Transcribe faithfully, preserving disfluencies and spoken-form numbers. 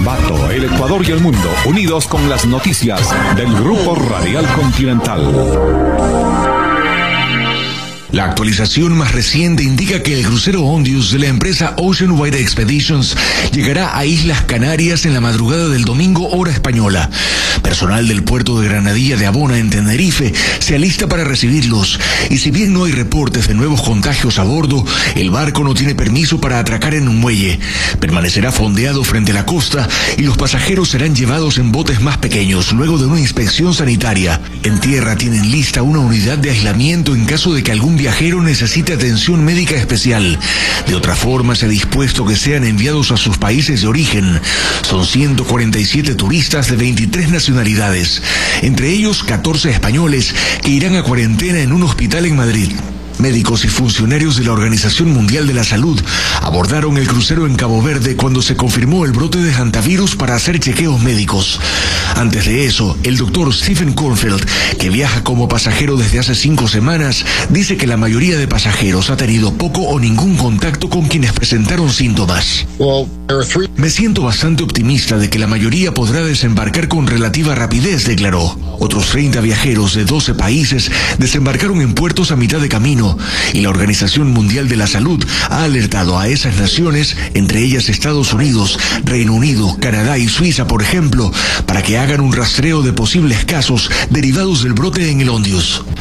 Ambato, el Ecuador y el mundo, unidos con las noticias del Grupo Radial Continental. La actualización más reciente indica que el crucero Ondius de la empresa Ocean Wide Expeditions llegará a Islas Canarias en la madrugada del domingo hora española. Personal del puerto de Granadilla de Abona en Tenerife se alista para recibirlos, y si bien no hay reportes de nuevos contagios a bordo, el barco no tiene permiso para atracar en un muelle. Permanecerá fondeado frente a la costa y los pasajeros serán llevados en botes más pequeños luego de una inspección sanitaria. En tierra tienen lista una unidad de aislamiento en caso de que algún viajero necesite atención médica especial. De otra forma, se ha dispuesto que sean enviados a sus países de origen. Son ciento cuarenta y siete turistas de veintitrés nacionalidades, entre ellos catorce españoles que irán a cuarentena en un hospital en Madrid. Médicos y funcionarios de la Organización Mundial de la Salud abordaron el crucero en Cabo Verde cuando se confirmó el brote de hantavirus para hacer chequeos médicos. Antes de eso, el doctor Stephen Kornfeld, que viaja como pasajero desde hace cinco semanas, dice que la mayoría de pasajeros ha tenido poco o ningún contacto con quienes presentaron síntomas. Me siento bastante optimista de que la mayoría podrá desembarcar con relativa rapidez, declaró. Otros treinta viajeros de doce países desembarcaron en puertos a mitad de camino, y la Organización Mundial de la Salud ha alertado a esas naciones, entre ellas Estados Unidos, Reino Unido, Canadá y Suiza, por ejemplo, para que hagan un rastreo de posibles casos derivados del brote en el Ondius.